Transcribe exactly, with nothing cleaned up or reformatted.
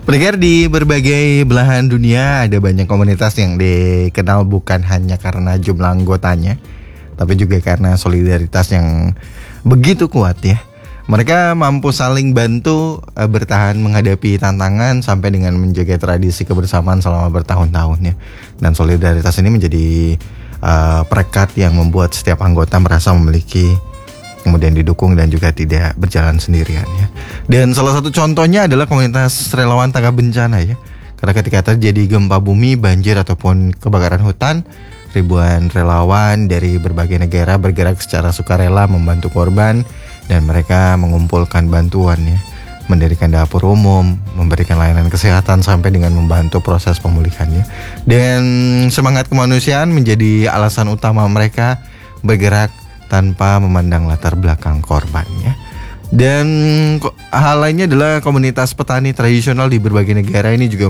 Pendengar, di berbagai belahan dunia ada banyak komunitas yang dikenal bukan hanya karena jumlah anggotanya, tapi juga karena solidaritas yang begitu kuat ya. Mereka mampu saling bantu uh, bertahan menghadapi tantangan sampai dengan menjaga tradisi kebersamaan selama bertahun-tahun ya. Dan solidaritas ini menjadi uh, perekat yang membuat setiap anggota merasa memiliki, kemudian didukung dan juga tidak berjalan sendirian ya. Dan salah satu contohnya adalah komunitas relawan tanggap bencana ya. Karena ketika terjadi gempa bumi, banjir ataupun kebakaran hutan, ribuan relawan dari berbagai negara bergerak secara sukarela membantu korban, dan mereka mengumpulkan bantuan ya, mendirikan dapur umum, memberikan layanan kesehatan sampai dengan membantu proses pemulihannya. Dan semangat kemanusiaan menjadi alasan utama mereka bergerak tanpa memandang latar belakang korbannya. Dan hal lainnya adalah komunitas petani tradisional di berbagai negara ini juga